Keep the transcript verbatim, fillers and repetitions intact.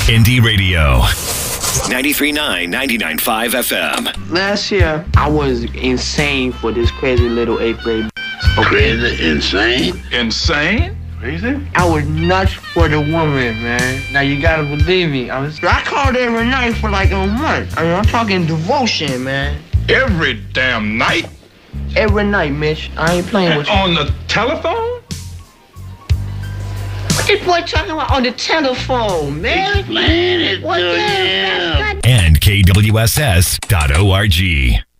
Indie Radio. ninety-three point nine, ninety-nine point five F M. Last year, I was insane for this crazy little eighth grade. Okay. Crazy? Insane? Insane? Crazy? I was nuts for the woman, man. Now you gotta believe me. I was. I called every night for like a month. I mean, I'm talking devotion, man. Every damn night? Every night, Mitch. I ain't playing with you. On the telephone? What this boy talking about on the telephone, man? Explain it what to him. And K W S S dot org.